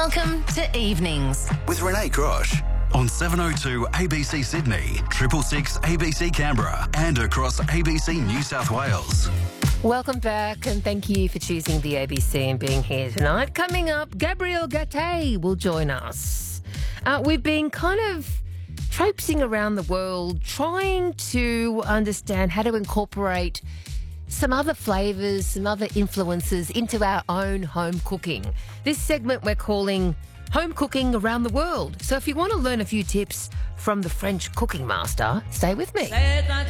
Welcome to Evenings. With Renee Grosh on 702 ABC Sydney, 666 ABC Canberra and across ABC New South Wales. Welcome back and thank you for choosing the ABC and being here tonight. Coming up, Gabriel Gattei will join us. We've been kind of traipsing around the world trying to understand how to incorporate some other flavours, some other influences into our own home cooking. This segment we're calling Home Cooking Around the World. So if you want to learn a few tips from the French cooking master, stay with me.